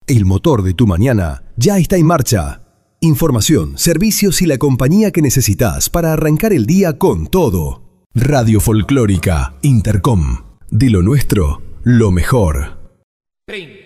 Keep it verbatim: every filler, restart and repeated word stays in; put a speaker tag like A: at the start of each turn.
A: El motor de tu mañana ya está en marcha. Información, servicios y la compañía que necesitas para arrancar el día con todo. Radio Folclórica Intercom. De lo nuestro, lo mejor.
B: Trin.